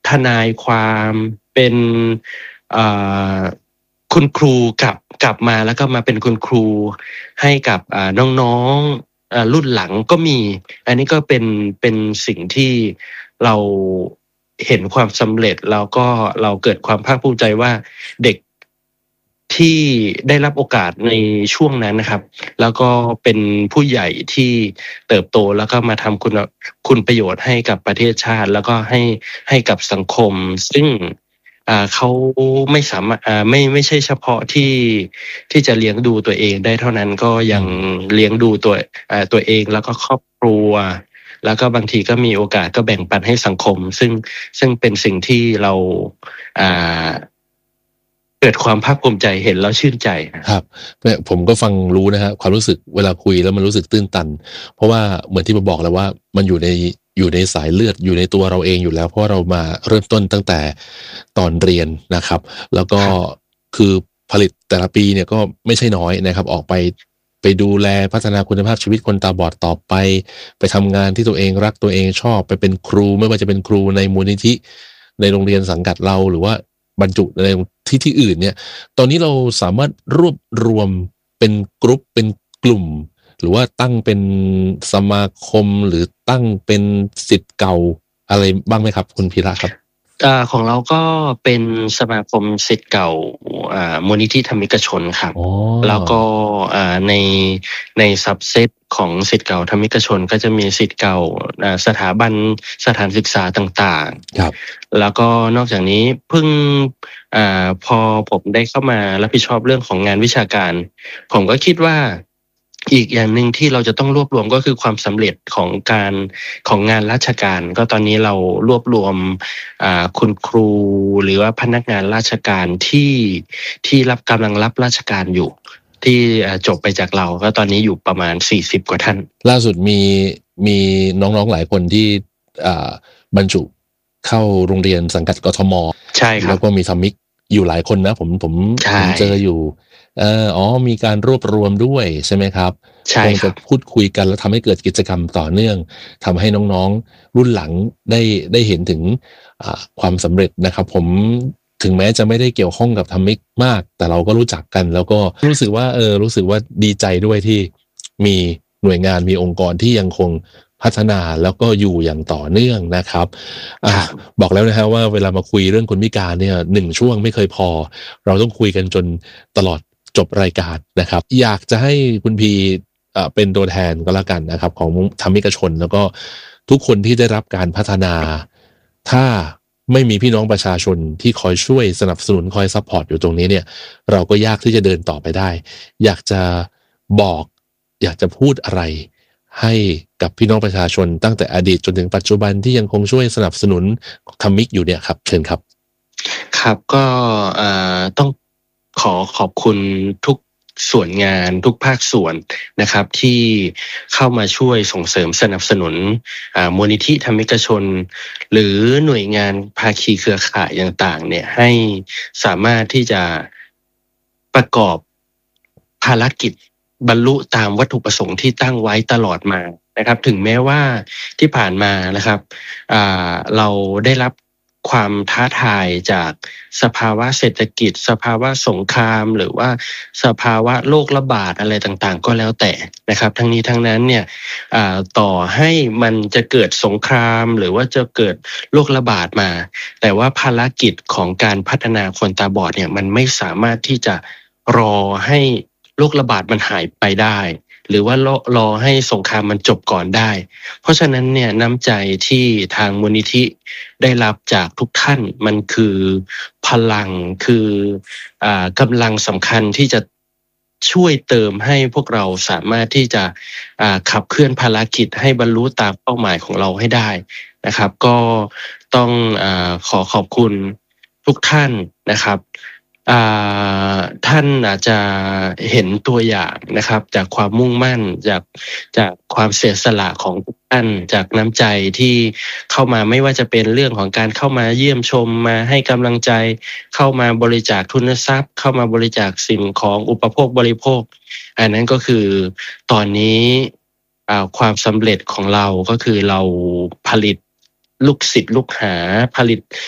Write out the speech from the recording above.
ทนายความเป็นเอ่อคุณครูกลับมาแล้วก็มาเป็นคุณครูให้กับน้องๆรุ่นหลังก็มีอันนี้ก็เป็นสิ่งที่เราเห็นความสำเร็จแล้วก็เราเกิดความภาคภูมิใจว่าเด็กที่ได้รับโอกาสในช่วงนั้นนะครับแล้วก็เป็นผู้ใหญ่ที่เติบโตแล้วก็มาทำคุณประโยชน์ให้กับประเทศชาติแล้วก็ให้กับสังคมซึ่งเขาไม่สามารถไม่ใช่เฉพาะที่จะเลี้ยงดูตัวเองได้เท่านั้นก็ยังเลี้ยงดูตัวเองแล้วก็ครอบครัวแล้วก็บางทีก็มีโอกาสก็แบ่งปันให้สังคมซึ่งเป็นสิ่งที่เราเกิดความภาคภูมิใจเห็นแล้วชื่นใจครับเนี่ยผมก็ฟังรู้นะฮะความรู้สึกเวลาคุยแล้วมันรู้สึกตื้นตันเพราะว่าเหมือนที่ผมบอกแล้วว่ามันอยู่ในสายเลือดอยู่ในตัวเราเองอยู่แล้วเพราะว่าเรามาเริ่มต้นตั้งแต่ตอนเรียนนะครับแล้วก็คือผลิตแต่ละปีเนี่ยก็ไม่ใช่น้อยนะครับออกไปดูแลพัฒนาคุณภาพชีวิตคนตาบอดต่อไปทำงานที่ตัวเองรักตัวเองชอบไปเป็นครูไม่ว่าจะเป็นครูในมูลนิธิในโรงเรียนสังกัดเราหรือว่าบรรจุในที่อื่นเนี่ยตอนนี้เราสามารถรวบรวมเป็นกรุ๊ปเป็นกลุ่มหรือว่าตั้งเป็นสมาคมหรือตั้งเป็นศิษย์เก่าอะไรบ้างไหมครับคุณพีระครับของเราก็เป็นสมาคมศิษย์เก่ามูลนิธิธรรมิกชนครับแล้วก็ในซับเซตของศิษย์เก่าธรรมิกชนก็จะมีศิษย์เก่าสถาบันสถานศึกษาต่างๆครับแล้วก็นอกจากนี้เพิ่งพอผมได้เข้ามารับผิดชอบเรื่องของงานวิชาการผมก็คิดว่าอีกอย่างหนึ่งที่เราจะต้องรวบรวมก็คือความสำเร็จของงานราชการก็ตอนนี้เรารวบรวมคุณครูหรือว่าพนักงานราชการที่กำลังรับราชการอยู่ที่จบไปจากเราก็ตอนนี้อยู่ประมาณ40กว่าท่านล่าสุดมีน้องๆหลายคนที่บรรจุเข้าโรงเรียนสังกัดกทม. ใช่ครับแล้วก็มีธรรมิกอยู่หลายคนนะผมเจออยู่มีการรวบรวมด้วยใช่ไหมครับใช่ครับคงจะพูดคุยกันแล้วทำให้เกิดกิจกรรมต่อเนื่องทำให้น้องๆรุ่นหลังได้เห็นถึงความสำเร็จนะครับผมถึงแม้จะไม่ได้เกี่ยวข้องกับธรรมิกมากแต่เราก็รู้จักกันแล้วก็รู้สึกว่าดีใจด้วยที่มีหน่วยงานมีองค์กรที่ยังคงพัฒนาแล้วก็อยู่อย่างต่อเนื่องนะครับบอกแล้วนะฮะว่าเวลามาคุยเรื่องคนพิการเนี่ย1ช่วงไม่เคยพอเราต้องคุยกันจนตลอดจบรายการนะครับอยากจะให้คุณพีเป็นตัวแทนก็แล้วกันนะครับของธรรมิกชนแล้วก็ทุกคนที่ได้รับการพัฒนาถ้าไม่มีพี่น้องประชาชนที่คอยช่วยสนับสนุนคอยซัพพอร์ตอยู่ตรงนี้เนี่ยเราก็ยากที่จะเดินต่อไปได้อยากจะพูดอะไรให้กับพี่น้องประชาชนตั้งแต่อดีตจนถึงปัจจุบันที่ยังคงช่วยสนับสนุนธรรมิกอยู่เนี่ยครับเชิญครับครับก็ต้องขอบคุณทุกส่วนงานทุกภาคส่วนนะครับที่เข้ามาช่วยส่งเสริมสนับสนุนมูลนิธิธรรมิกชนหรือหน่วยงานภาคีเครือข่ายต่างๆเนี่ยให้สามารถที่จะประกอบภารกิจบรรลุตามวัตถุประสงค์ที่ตั้งไว้ตลอดมานะครับถึงแม้ว่าที่ผ่านมานะครับเราได้รับความท้าทายจากสภาวะเศรษฐกิจสภาวะสงครามหรือว่าสภาวะโรคระบาดอะไรต่างๆก็แล้วแต่นะครับทั้งนี้ทั้งนั้นเนี่ยต่อให้มันจะเกิดสงครามหรือว่าจะเกิดโรคระบาดมาแต่ว่าภารกิจของการพัฒนาคนตาบอดเนี่ยมันไม่สามารถที่จะรอให้โรคระบาดมันหายไปได้หรือว่ารอให้สงครามมันจบก่อนได้เพราะฉะนั้นเนี่ยน้ำใจที่ทางมูลนิธิได้รับจากทุกท่านมันคือพลังคือกำลังสำคัญที่จะช่วยเติมให้พวกเราสามารถที่จะขับเคลื่อนภารกิจให้บรรลุตามเป้าหมายของเราให้ได้นะครับก็ต้องขอบคุณทุกท่านนะครับท่านอาจจะเห็นตัวอย่างนะครับจากความมุ่งมั่นจากความเสียสละของทุกท่านจากน้ำใจที่เข้ามาไม่ว่าจะเป็นเรื่องของการเข้ามาเยี่ยมชมมาให้กำลังใจเข้ามาบริจาคทุนทรัพย์เข้ามาบริจาคสิ่งของอุปโภคบริโภคอันนั้นก็คือตอนนี้ความสำเร็จของเราก็คือเราผลิตลูกศิษย์ลูกหาผลิต